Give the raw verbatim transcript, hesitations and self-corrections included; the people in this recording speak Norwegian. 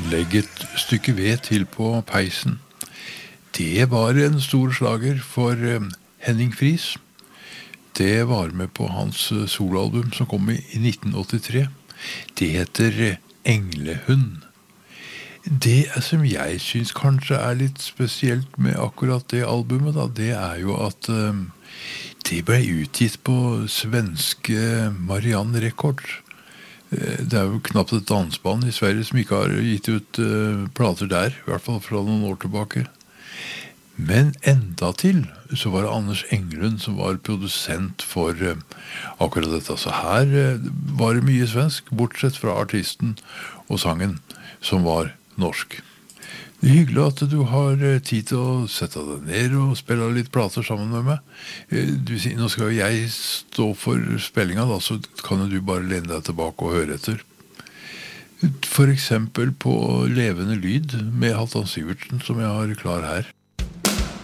Legg et stykke ved til på peisen. Det var en stor slager for eh, Henning Friis. Det var med på hans eh, soloalbum som kom i, i nitten åttitre. Det heter eh, Englehund. Det som jeg synes kanskje er litt spesielt med akkurat det albumet, da, det er jo at eh, det ble utgitt på svenske Marianne Records. Eh, Det er jo knapt et dansband i Sverige som ikke har gitt ut eh, plater der, i hvert fall fra noen år tilbake. Men enda til så var det Anders Englund som var produsent for eh, akkurat dette. Så her eh, var det mye svensk, bortsett fra artisten og sangen, som var norsk. Det er hyggelig at du har eh, tid til å sette deg ned og spille litt plater sammen med meg. Eh, Du sier, nå skal jo jeg stå for spillinga, da, så kan jo du bare lene deg tilbake og høre etter. For eksempel på Levende Lyd med Halvdan Sivertsen, som jeg har klar her.